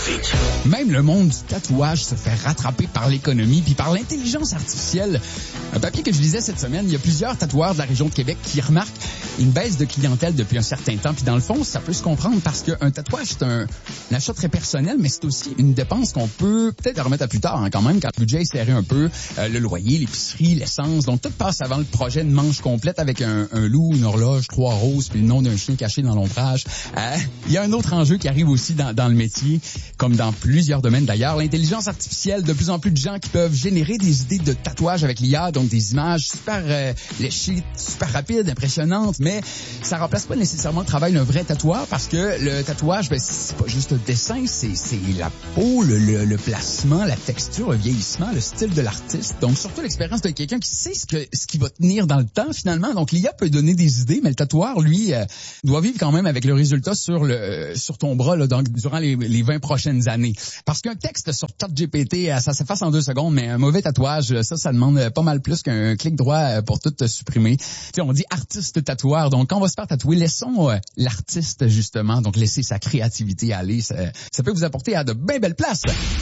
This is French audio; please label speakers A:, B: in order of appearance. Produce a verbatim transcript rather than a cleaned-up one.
A: graphique.
B: Même le monde du tatouage se fait rattraper par l'économie puis par l'intelligence artificielle. Un papier que je lisais cette semaine, il y a plusieurs tatoueurs de la région de Québec qui remarquent une baisse de clientèle depuis un certain temps. Puis dans le fond, ça peut se comprendre parce qu'un tatouage, c'est un, un achat très personnel, mais c'est aussi une dépense qu'on peut peut-être remettre à plus tard, hein, quand même, quand le budget est serré un peu. Euh, le loyer, l'épicerie, l'essence, donc tout passe avant le projet de manche complète avec un, un loup, une horloge, trois roses, puis le nom d'un chien caché dans l'ombrage. Euh, il y a un autre enjeu qui arrive aussi dans, dans le métier, comme dans plusieurs domaines d'ailleurs, l'intelligence artificielle. De plus en plus de gens qui peuvent générer des idées de tatouage avec l'I A, donc des images super euh, léchées, super rapides, impressionnantes, mais ça remplace pas nécessairement le travail d'un vrai tatoueur parce que le tatouage, ben, c'est pas juste le dessin, c'est, c'est la peau, le, le, le placement, la texture, le vieillissement, le style de l'artiste. Donc surtout l'expérience de quelqu'un qui sait ce, que, ce qui va tenir dans le temps finalement. Donc l'I A peut donner des idées, mais le tatoueur, lui, euh, doit vivre quand même avec le résultat sur le sur ton bras là, donc, durant les, les vingt prochaines années. Parce qu'un texte sur ChatGPT, ça s'efface en deux secondes, mais un mauvais tatouage, ça, ça demande pas mal plus qu'un clic droit pour tout supprimer. Tu sais, on dit artiste tatoueur, donc quand on va se faire tatouer, laissons euh, l'artiste justement, donc laisser sa créativité aller. Ça, ça peut vous apporter à de bien belles places.